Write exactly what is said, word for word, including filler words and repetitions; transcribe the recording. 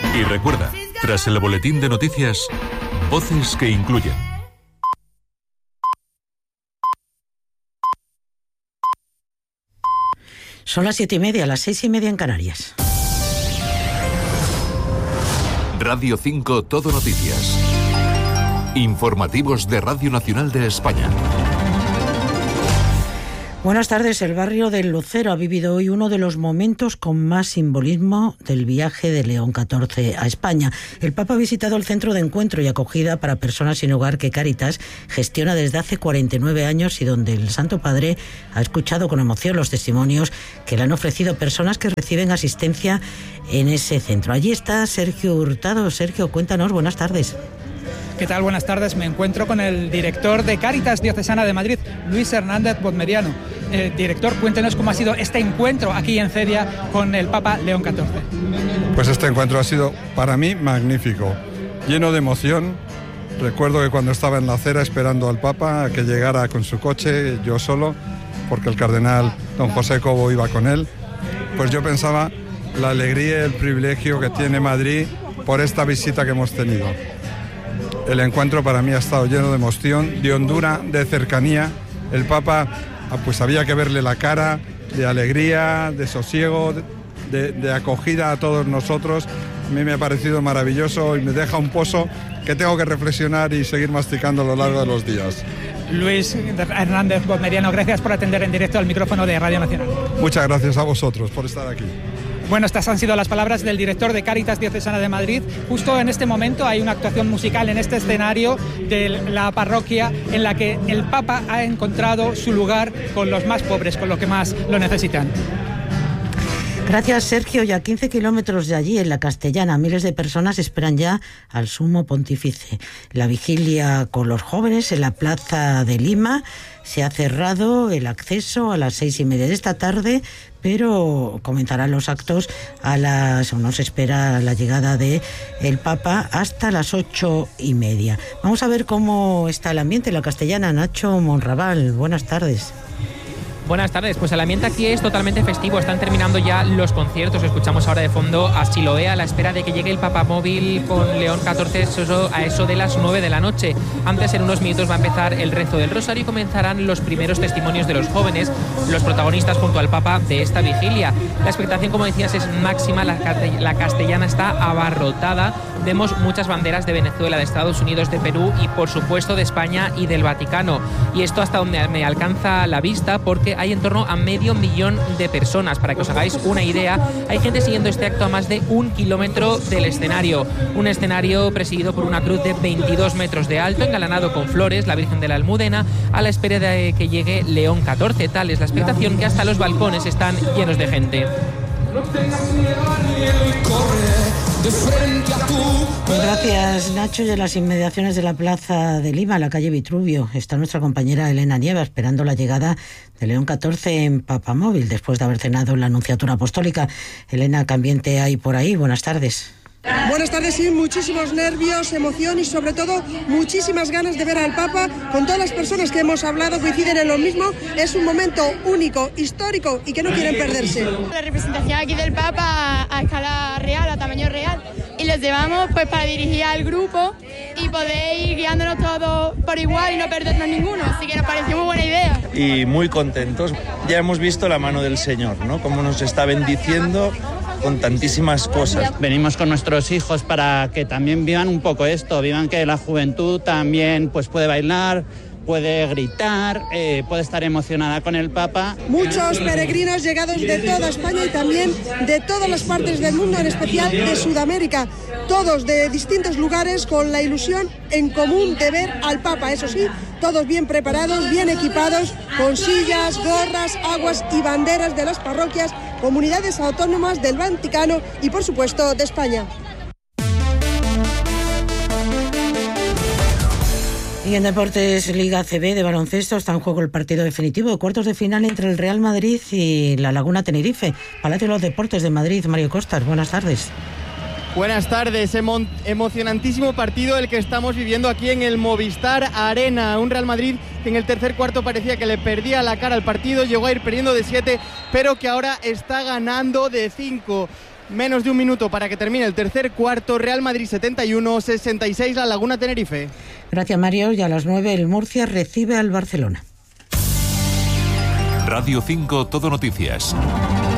Y recuerda, tras el boletín de noticias, voces que incluyen. Son las siete y media, las seis y media en Canarias. Radio cinco Todo Noticias. Informativos de Radio Nacional de España. Buenas tardes. El barrio del Lucero ha vivido hoy uno de los momentos con más simbolismo del viaje de León catorce a España. El Papa ha visitado el centro de encuentro y acogida para personas sin hogar que Cáritas gestiona desde hace cuarenta y nueve años y donde el Santo Padre ha escuchado con emoción los testimonios que le han ofrecido personas que reciben asistencia en ese centro. Allí está Sergio Hurtado. Sergio, cuéntanos. Buenas tardes. ¿Qué tal? Buenas tardes. Me encuentro con el director de Cáritas Diocesana de Madrid, Luis Hernández Bodmeriano. Eh, director, cuéntenos cómo ha sido este encuentro aquí en Cedia con el Papa León catorce. Pues este encuentro ha sido para mí magnífico, lleno de emoción. Recuerdo que cuando estaba en la acera esperando al Papa a que llegara con su coche, yo solo, porque el cardenal don José Cobo iba con él, pues yo pensaba la alegría y el privilegio que tiene Madrid por esta visita que hemos tenido. El encuentro para mí ha estado lleno de emoción, de hondura, de cercanía. El Papa, pues había que verle la cara, de alegría, de sosiego, de, de acogida a todos nosotros. A mí me ha parecido maravilloso y me deja un pozo que tengo que reflexionar y seguir masticando a lo largo de los días. Luis Hernández Bodmeriano, gracias por atender en directo al micrófono de Radio Nacional. Muchas gracias a vosotros por estar aquí. Bueno, estas han sido las palabras del director de Cáritas Diocesana de Madrid. Justo en este momento hay una actuación musical en este escenario de la parroquia en la que el Papa ha encontrado su lugar con los más pobres, con los que más lo necesitan. Gracias, Sergio. Y a quince kilómetros de allí, en la Castellana, miles de personas esperan ya al Sumo Pontífice. La vigilia con los jóvenes en la Plaza de Lima. Se ha cerrado el acceso a las seis y media de esta tarde, pero comenzarán los actos a las... nos espera la llegada de el Papa hasta las ocho y media. Vamos a ver cómo está el ambiente en la Castellana. Nacho Monraval, buenas tardes. Buenas tardes, pues el ambiente aquí es totalmente festivo, están terminando ya los conciertos, escuchamos ahora de fondo a Siloé a la espera de que llegue el Papamóvil con León catorce a eso de las nueve de la noche. Antes, en unos minutos, va a empezar el rezo del Rosario y comenzarán los primeros testimonios de los jóvenes, los protagonistas junto al Papa de esta vigilia. La expectación, como decías, es máxima, la, la Castellana está abarrotada, vemos muchas banderas de Venezuela, de Estados Unidos, de Perú y por supuesto de España y del Vaticano. Y esto hasta donde me alcanza la vista, porque hay en torno a medio millón de personas. Para que os hagáis una idea, hay gente siguiendo este acto a más de un kilómetro del escenario. Un escenario presidido por una cruz de veintidós metros de alto, engalanado con flores, la Virgen de la Almudena, a la espera de que llegue León catorce. Tal es la expectación que hasta los balcones están llenos de gente. Gracias, Nacho. Y en las inmediaciones de la Plaza de Lima, la calle Vitruvio, está nuestra compañera Elena Nieva esperando la llegada de León catorce en Papamóvil después de haber cenado en la Anunciatura Apostólica. Elena, ¿qué ambiente hay por ahí? Buenas tardes. Buenas tardes, sí, muchísimos nervios, emoción y sobre todo muchísimas ganas de ver al Papa. Con todas las personas que hemos hablado coinciden en lo mismo, es un momento único, histórico y que no quieren perderse. La representación aquí del Papa a escala real, a tamaño real, y los llevamos pues para dirigir al grupo y poder ir guiándonos todos por igual y no perdernos ninguno, así que nos pareció muy buena idea. Y muy contentos, ya hemos visto la mano del Señor, ¿no? Cómo nos está bendiciendo con tantísimas cosas. Venimos con nuestros hijos para que también vivan un poco esto, vivan que la juventud también pues puede bailar, puede gritar, eh, puede estar emocionada con el Papa. Muchos peregrinos llegados de toda España y también de todas las partes del mundo, en especial de Sudamérica, todos de distintos lugares con la ilusión en común de ver al Papa, eso sí, todos bien preparados, bien equipados, con sillas, gorras, aguas y banderas de las parroquias, comunidades autónomas del Vaticano y, por supuesto, de España. Y en Deportes, Liga C B de baloncesto, está en juego el partido definitivo de cuartos de final entre el Real Madrid y la Laguna Tenerife. Palacio de los Deportes de Madrid, Mario Costas, buenas tardes. Buenas tardes, Emo- emocionantísimo partido el que estamos viviendo aquí en el Movistar Arena. Un Real Madrid que en el tercer cuarto parecía que le perdía la cara al partido, llegó a ir perdiendo de siete, pero que ahora está ganando de cinco. Menos de un minuto para que termine el tercer cuarto. Real Madrid setenta y uno, sesenta y seis La Laguna Tenerife. Gracias, Mario. Y a las nueve el Murcia recibe al Barcelona. Radio cinco Todo Noticias.